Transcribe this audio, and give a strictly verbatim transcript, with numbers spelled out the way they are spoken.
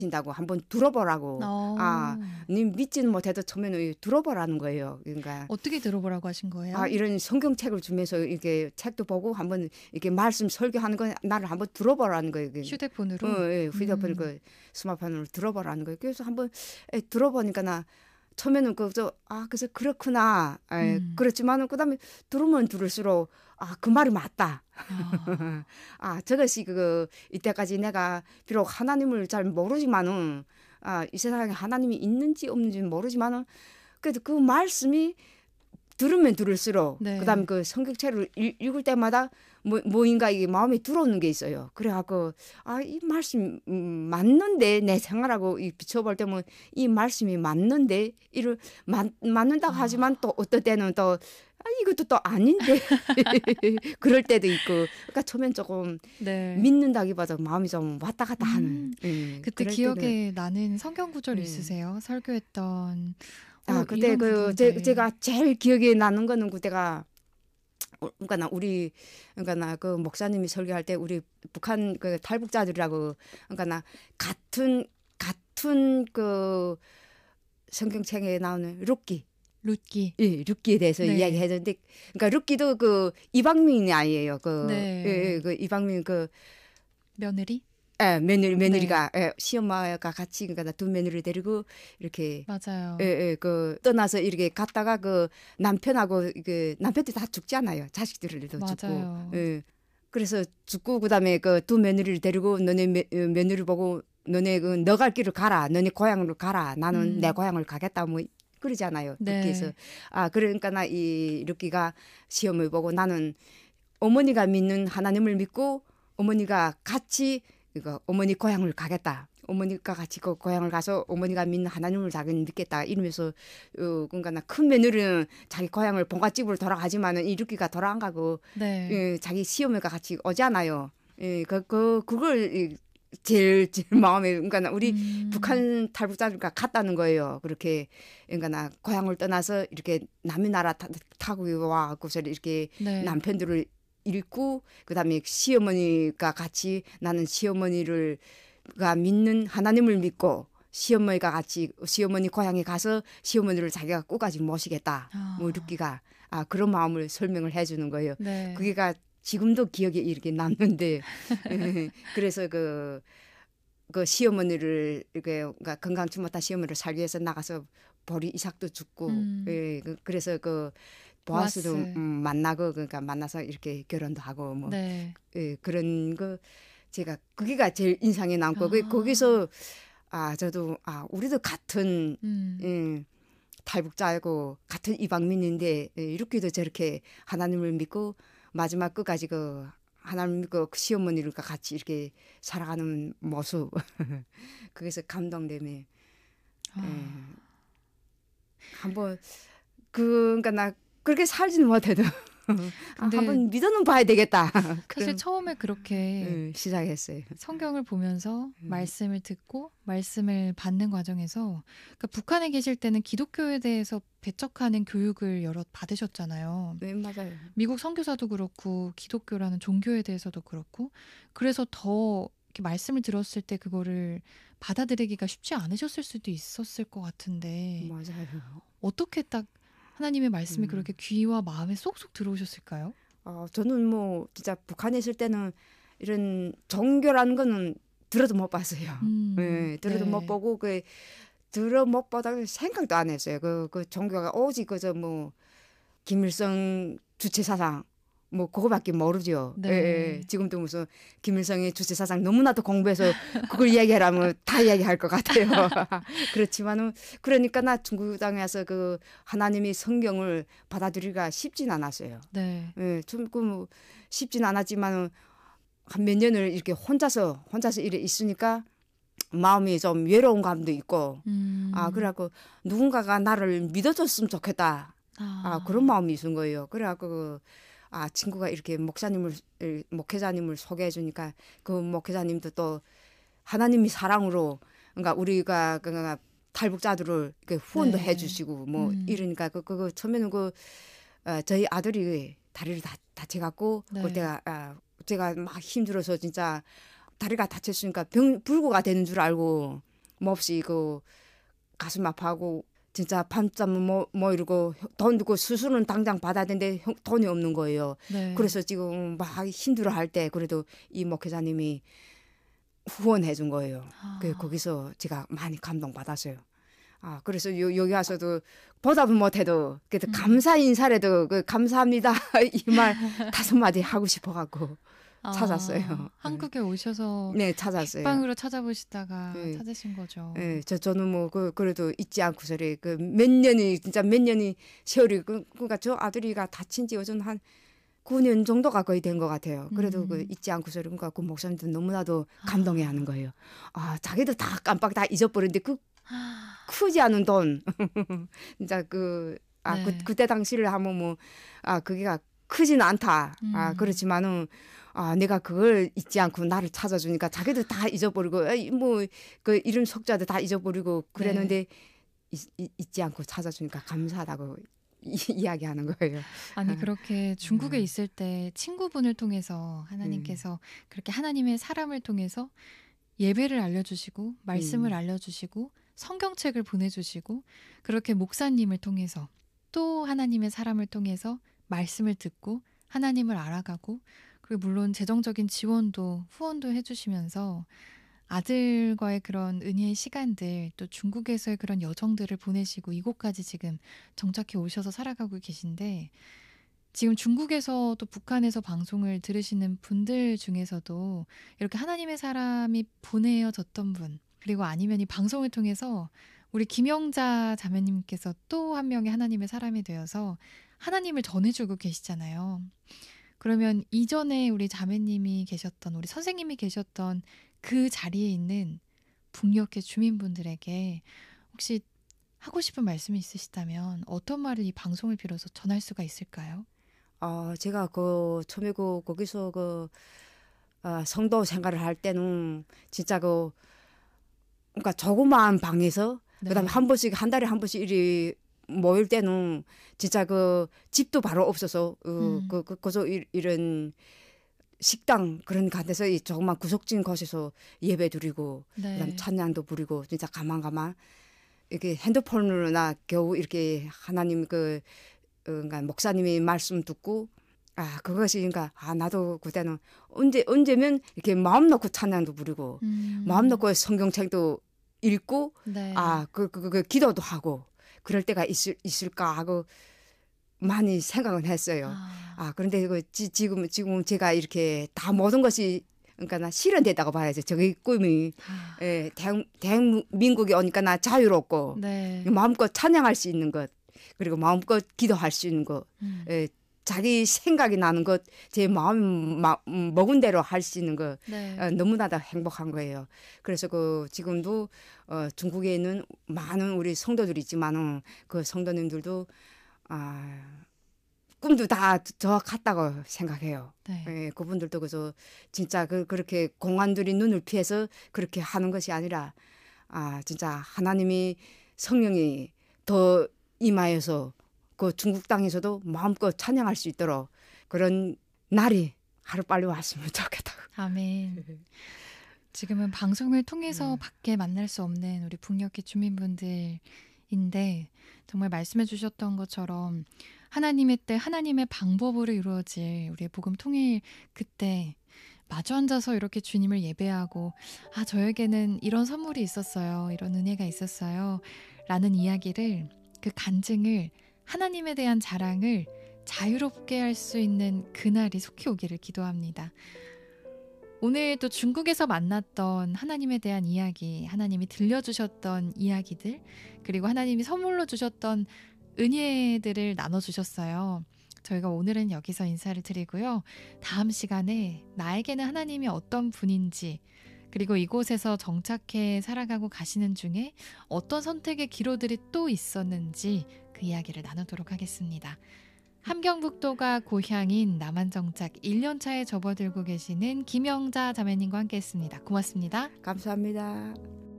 다고 한번 들어보라고. 어. 아, 님 믿지는 못해도 처음에는 들어보라는 거예요. 그러니까 어떻게 들어보라고 하신 거예요? 아, 이런 성경책을 주면서 이렇게 책도 보고 한번 이렇게 말씀 설교하는 거 나를 한번 들어보라는 거예요. 휴대폰으로? 어, 예, 휴대폰 음. 그 스마트폰으로 들어보라는 거예요. 그래서 한번 에, 들어보니까 나 처음에는 그저 아, 그래서 그렇구나. 에, 음. 그렇지만은 그다음에 들으면 들을수록 아, 그 말이 맞다. 아. 아, 저것이 그 이때까지 내가 비록 하나님을 잘 모르지만은 아, 이 세상에 하나님이 있는지 없는지 모르지만은 그래도 그 말씀이 들으면 들을수록 네. 그다음 그 성경책을 읽, 읽을 때마다 뭐 뭐인가 이게 마음에 들어오는 게 있어요. 그래갖고 아, 이 말씀 음, 맞는데 내 생활하고 이 비춰볼 때면 이 말씀이 맞는데 이를 맞, 맞는다고 아. 하지만 또 어떨 때는 또 아, 이것도 또 아닌데 그럴 때도 있고 그러니까 처음엔 조금 네. 믿는다기보다 마음이 좀 왔다 갔다 하는 음. 예, 그때 그럴 기억에 때는 나는 성경 구절 예. 있으세요? 설교했던 아, 어, 그때 이런 그 부분인데. 제, 제가 제일 기억에 나는 거는 그때가 어, 그러니까 나 우리 그러니까 나 그 목사님이 설교할 때 우리 북한 그 탈북자들이라고 그러니까 나 같은 같은 그 성경책에 나오는 룻기 룻기. 예, 룻기에 대해서 네. 이야기했는데 그러니까 룻기도 그 이방민이 아니에요. 그 네. 예, 예, 그 이방민 그 며느리? 예, 며느리 며느리가 예, 시엄마가 같이 그러니까 나 두 며느리를 데리고 이렇게 맞아요. 예, 예, 그 떠나서 이렇게 갔다가 그 남편하고 그 남편들이 다 죽잖아요. 자식들도 맞아요. 죽고. 예. 그래서 죽고 그다음에 그 두 며느리를 데리고 너네 며, 어, 며느리 보고 너네 그 너 갈 길을 가라. 너네 고향으로 가라. 나는 음. 내 고향을 가겠다. 뭐 그러잖아요. 네. 룻기에서. 아, 그러니까 나 이 룻기가 시험을 보고 나는 어머니가 믿는 하나님을 믿고 어머니가 같이 이거 어머니 고향을 가겠다. 어머니가 같이 그 고향을 가서 어머니가 믿는 하나님을 자기는 믿겠다 이러면서 어 그러니까 나 큰 며느리는 자기 고향을 본가집으로 돌아가지만은 이 룻기가 돌아 안 가고 네. 예, 자기 시어머니가 같이 오잖아요. 예, 그, 그 그걸 이, 제일 제일 마음에 그러니까 나 우리 음. 북한 탈북자들과 같다는 거예요. 그렇게 그러니까 나 고향을 떠나서 이렇게 남의 나라 타, 타고 와갖고서 이렇게 네. 남편들을 잃고 그다음에 시어머니가 같이 나는 시어머니를 가 믿는 하나님을 믿고 시어머니가 같이 시어머니 고향에 가서 시어머니를 자기가 끝까지 모시겠다. 아. 뭐 룻기가 아 그런 마음을 설명을 해주는 거예요. 네. 그게가 지금도 기억에 이렇게 남는데 그래서 그, 그 시어머니를 이렇게 그러니까 건강치 못한 시어머니를 살기 위해서 나가서 보리 이삭도 죽고 음. 예, 그, 그래서 그 보아스도 보아스. 음, 만나고 그러니까 만나서 이렇게 결혼도 하고 뭐 네. 예, 그런 거 제가 그게가 제일 인상에 남고 아. 그 거기서 아 저도 아 우리도 같은 음. 예, 탈북자이고 같은 이방민인데 예, 이렇게도 저렇게 하나님을 믿고 마지막 끝까지 그 하나님 믿고 그 시어머니들과 같이 이렇게 살아가는 모습 그래서 감동되네. 아. 예. 한번 그 그러니까 나 그렇게 살지는 못해도 아, 근데 한번 믿어는 봐야 되겠다. 사실 그런, 처음에 그렇게 예, 시작했어요. 성경을 보면서 음. 말씀을 듣고 말씀을 받는 과정에서 그러니까 북한에 계실 때는 기독교에 대해서 배척하는 교육을 여러 받으셨잖아요. 네, 맞아요. 미국 선교사도 그렇고 기독교라는 종교에 대해서도 그렇고 그래서 더 이렇게 말씀을 들었을 때 그거를 받아들이기가 쉽지 않으셨을 수도 있었을 것 같은데 맞아요. 어떻게 딱 하나님의 말씀이 음. 그렇게 귀와 마음에 쏙쏙 들어오셨을까요? 어, 저는 뭐 진짜 북한에 있을 때는 이런 종교라는 거는 들어도 못 봤어요. 음, 예, 들어도 네. 못 보고 그 들어 못 보다가 생각도 안 했어요. 그, 그 종교가 오직 그저 뭐 김일성 주체 사상 뭐 그거밖에 모르죠. 네. 예, 예. 지금도 무슨 김일성의 주체 사상 너무나도 공부해서 그걸 이야기하라면 다 이야기할 것 같아요. 그렇지만은 그러니까 나 중국당에 와서 그 하나님이 성경을 받아들이기가 쉽진 않았어요. 네. 예, 좀그 쉽진 않았지만은 한 몇 년을 이렇게 혼자서 혼자서 이래 있으니까 마음이 좀 외로운 감도 있고 음. 아 그래갖고 누군가가 나를 믿어줬으면 좋겠다. 아, 아, 그런 마음이 있은 거예요. 그래갖고, 그, 아, 친구가 이렇게 목사님을, 목회자님을 소개해 주니까 그 목회자님도 또 하나님이 사랑으로, 그러니까 우리가, 그러니까 탈북자들을 이렇게 후원도 네. 해 주시고 뭐 음. 이러니까 그, 그거 처음에는 그, 어, 저희 아들이 다리를 다, 다쳐갖고, 네. 그때가, 아, 제가 막 힘들어서 진짜 다리가 다쳤으니까 병, 불구가 되는 줄 알고, 몹시 그 가슴 아파하고 진짜 밤잠 뭐, 뭐 이러고 돈 주고 수술은 당장 받아야 되는데 돈이 없는 거예요. 네. 그래서 지금 막 힘들어할 때 그래도 이 목회자님이 후원해 준 거예요. 아. 그 거기서 제가 많이 감동받았어요. 아, 그래서 요, 여기 와서도 보답은 못해도 그래도 음. 감사 인사라도 그 감사합니다 이 말 다섯 마디 하고 싶어갖고 아, 찾았어요. 한국에 오셔서 네, 찾았어요. 방으로 찾아보시다가 네. 찾으신 거죠. 네, 저 저는 뭐 그 그래도 잊지 않고 저리 그 몇 년이 진짜 몇 년이 세월이 그 그러니까 저 아들이가 다친 지 요즘 한 구 년 정도가 거의 된 것 같아요. 그래도 음. 그 잊지 않고 저리 그러니까 그 목사님도 너무나도 감동해 하는 거예요. 아, 자기도 다 깜빡 다 잊어버렸는데 그 크지 않은 돈 진짜 그 아, 네. 그, 그때 당시를 하면 뭐 아, 그게가 크지는 않다. 아, 음. 그렇지만은 아, 내가 그걸 잊지 않고 나를 찾아주니까 자기도 다 잊어버리고 뭐 그 이름 석자도 다 잊어버리고 그랬는데 잊, 잊, 잊지 않고 찾아주니까 감사하다고 이, 이야기하는 거예요. 아니 그렇게 중국에 음. 있을 때 친구분을 통해서 하나님께서 그렇게 하나님의 사람을 통해서 예배를 알려주시고 말씀을 음. 알려주시고 성경책을 보내주시고 그렇게 목사님을 통해서 또 하나님의 사람을 통해서 말씀을 듣고 하나님을 알아가고 그리고 물론 재정적인 지원도 후원도 해주시면서 아들과의 그런 은혜의 시간들 또 중국에서의 그런 여정들을 보내시고 이곳까지 지금 정착해 오셔서 살아가고 계신데 지금 중국에서 또 북한에서 방송을 들으시는 분들 중에서도 이렇게 하나님의 사람이 보내어졌던 분 그리고 아니면 이 방송을 통해서 우리 김영자 자매님께서 또 한 명의 하나님의 사람이 되어서 하나님을 전해주고 계시잖아요. 그러면 이전에 우리 자매님이 계셨던 우리 선생님이 계셨던 그 자리에 있는 북녘의 주민분들에게 혹시 하고 싶은 말씀이 있으시다면 어떤 말을 이 방송을 빌어서 전할 수가 있을까요? 어, 제가 그 처음에 그 거기서 그 어, 성도 생활을 할 때는 진짜 그 그러니까 조그마한 방에서 네. 그다음에 한 번씩 한 달에 한 번씩 이리 모일 때는 진짜 그 집도 바로 없어서 어, 음. 그, 그 그저 이- 이런 식당 그런 곳에서 이 조그만 구석진 곳에서 예배 드리고 네. 그다음 찬양도 부리고 진짜 가만가만 이렇게 핸드폰으로나 겨우 이렇게 하나님 그 어, 그러니까 목사님이 말씀 듣고 아 그것이 그러니까 아 나도 그때는 언제 언제면 이렇게 마음 놓고 찬양도 부리고 음. 마음 놓고 성경책도 읽고 네. 아 그 그 그 기도도 하고 그럴 때가 있을 있을까 하고 많이 생각은 했어요. 아. 아 그런데 그 지, 지금 지금 제가 이렇게 다 모든 것이 그러니까 나 실현됐다고 봐야죠. 저기 꿈이 아. 예, 대한 대한민국에 오니까 나 자유롭고 네. 마음껏 찬양할 수 있는 것 그리고 마음껏 기도할 수 있는 것 음. 예, 자기 생각이 나는 것 제 마음 마, 음, 먹은 대로 할 수 있는 것 네. 어, 너무나도 행복한 거예요. 그래서 그 지금도 어, 중국에 있는 많은 우리 성도들이 있지만은 그 성도님들도 아, 꿈도 다 저 같다고 생각해요. 네. 예, 그분들도 그저 진짜 그 그렇게 공안들이 눈을 피해서 그렇게 하는 것이 아니라 아 진짜 하나님이 성령이 더 임하여서 그 중국 땅에서도 마음껏 찬양할 수 있도록 그런 날이 하루 빨리 왔으면 좋겠다고. 아멘. 지금은 방송을 통해서 음. 밖에 만날 수 없는 우리 북녘의 주민분들인데 정말 말씀해 주셨던 것처럼 하나님의 때 하나님의 방법으로 이루어질 우리의 복음 통일 그때 마주 앉아서 이렇게 주님을 예배하고 아 저에게는 이런 선물이 있었어요. 이런 은혜가 있었어요. 라는 이야기를 그 간증을 하나님에 대한 자랑을 자유롭게 할 수 있는 그날이 속히 오기를 기도합니다. 오늘 또 중국에서 만났던 하나님에 대한 이야기, 하나님이 들려주셨던 이야기들, 그리고 하나님이 선물로 주셨던 은혜들을 나눠주셨어요. 저희가 오늘은 여기서 인사를 드리고요. 다음 시간에 나에게는 하나님이 어떤 분인지, 그리고 이곳에서 정착해 살아가고 가시는 중에 어떤 선택의 기로들이 또 있었는지 그 이야기를 나누도록 하겠습니다. 함경북도가 고향인 남한정착 일 년 차에 접어들고 계시는 김영자 자매님과 함께했습니다. 고맙습니다. 감사합니다.